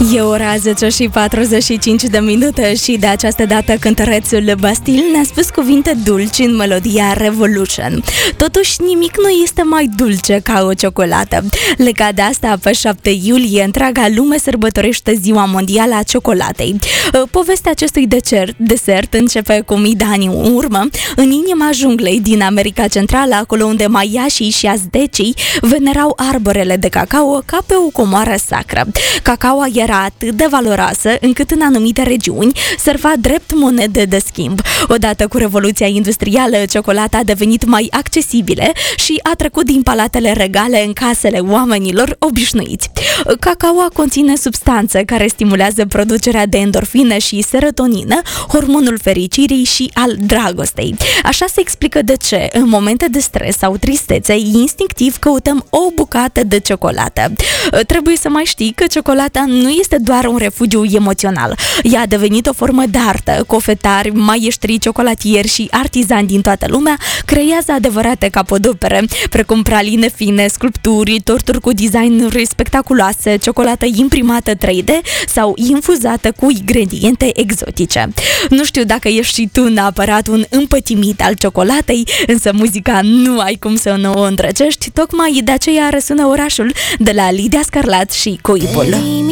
E ora 10:45 și de această dată cântărețul Bastille ne-a spus cuvinte dulci în melodia Revolution. Totuși nimic nu este mai dulce ca o ciocolată. Legat de asta, pe 7 iulie, întreaga lume sărbătorește Ziua Mondială a Ciocolatei. Povestea acestui desert începe cu mii de ani în urmă, în inima junglei din America Centrală, acolo unde maiașii și azdecii venerau arborele de cacao ca pe o comoară sacră. Cacaoa era atât de valoroasă încât în anumite regiuni serva drept monedă de schimb. Odată cu Revoluția Industrială, ciocolata a devenit mai accesibilă și a trecut din palatele regale în casele oamenilor obișnuiți. Cacaoa conține substanțe care stimulează producerea de endorfină și serotonină, hormonul fericirii și al dragostei. Așa se explică de ce, în momente de stres sau tristețe, instinctiv căutăm o bucată de ciocolată. Trebuie să mai știi că ciocolata nu este doar un refugiu emoțional. Ea a devenit o formă de artă. Cofetari, maieștri, chocolatieri și artizani din toată lumea creează adevărate capodopere, precum praline fine, sculpturi, torturi cu designuri spectaculoase, ciocolată imprimată 3D sau infuzată cu ingrediente exotice. Nu știu dacă ești și tu neapărat un împătimit al ciocolatei, însă muzica nu ai cum să nu o îndrăgești, tocmai de aceea răsună Orașul de la Lidia Scarlat și Cuibul.